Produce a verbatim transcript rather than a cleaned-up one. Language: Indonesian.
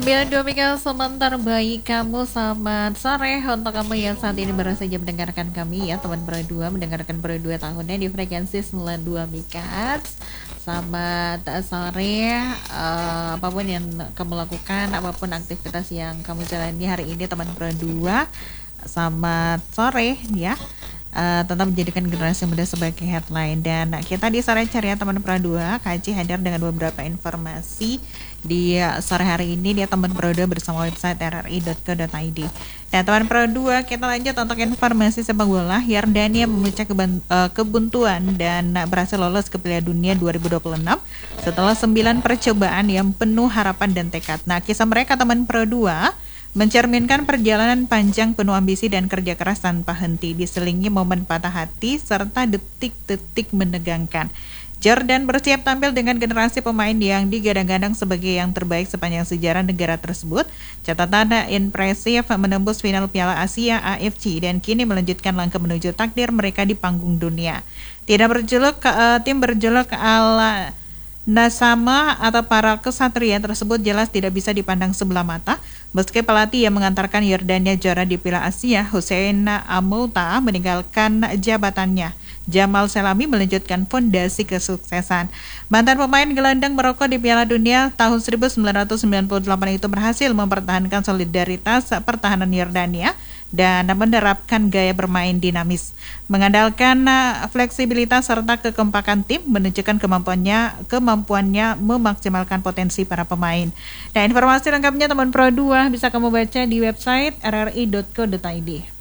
sembilan dua Mega sebentar baik kamu, selamat sore untuk kamu yang saat ini baru saja mendengarkan kami ya teman berdua, mendengarkan berdua tahunnya di frekuensi sembilan dua MHz. Selamat sore, uh, apapun yang kamu lakukan, apapun aktivitas yang kamu jalani hari ini teman berdua, selamat sore ya. Uh, tetap menjadikan generasi muda sebagai headline. Dan kita di sore ceria teman Pradua, Kaji hadir dengan beberapa informasi di sore hari ini dia teman Pradua bersama website r r i dot co dot i d. Nah teman Pradua, kita lanjut untuk informasi sepak bola. Yordania memecah keban- uh, kebuntuan dan berhasil lolos ke Piala Dunia dua ribu dua puluh enam setelah sembilan percobaan yang penuh harapan dan tekad. Nah kisah mereka teman Pradua mencerminkan perjalanan panjang penuh ambisi dan kerja keras tanpa henti, diselingi momen patah hati serta detik-detik menegangkan. Jordan bersiap tampil dengan generasi pemain yang digadang-gadang sebagai yang terbaik sepanjang sejarah negara tersebut. Catatan impresif menembus final Piala Asia A F C dan kini melanjutkan langkah menuju takdir mereka di panggung dunia. Tidak berjuluk uh, tim berjuluk ala Nasama atau para kesatria tersebut jelas tidak bisa dipandang sebelah mata. Meski pelatih yang mengantarkan Yordania juara di Piala Asia, Hussein Amouta, meninggalkan jabatannya. Jamal Selami melanjutkan fondasi kesuksesan. Mantan pemain gelandang Maroko di Piala Dunia tahun seribu sembilan ratus sembilan puluh delapan itu berhasil mempertahankan solidaritas pertahanan Yordania dan menerapkan gaya bermain dinamis. Mengandalkan fleksibilitas serta kekompakan tim menunjukkan kemampuannya kemampuannya memaksimalkan potensi para pemain. Nah, informasi lengkapnya teman Pro dua bisa kamu baca di website r r i dot co dot i d.